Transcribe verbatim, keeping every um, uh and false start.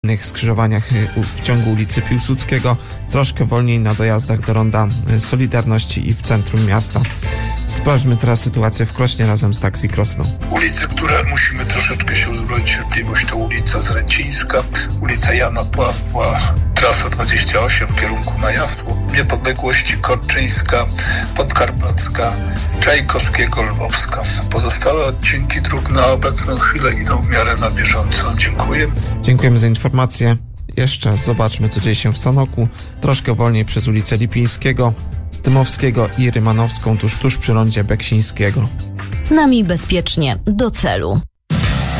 W innych skrzyżowaniach w ciągu ulicy Piłsudskiego, troszkę wolniej na dojazdach do ronda Solidarności i w centrum miasta. Sprawdźmy teraz sytuację w Krośnie razem z Taxi Krosno. Ulice, które musimy troszeczkę się uzbroić cierpliwość, to ulica Zręcińska, ulica Jana Pawła, trasa dwadzieścia osiem w kierunku na Jasło, Niepodległości Korczyńska, Podkarpacka, Czajkowskiego, Lwowska. Pozostałe odcinki dróg na obecną chwilę idą w miarę na bieżąco. Dziękuję. Dziękujemy za informację. Jeszcze zobaczmy, co dzieje się w Sanoku. Troszkę wolniej przez ulicę Lipińskiego, Dymowskiego i Rymanowską tuż, tuż przy rondzie Beksińskiego. Z nami bezpiecznie do celu.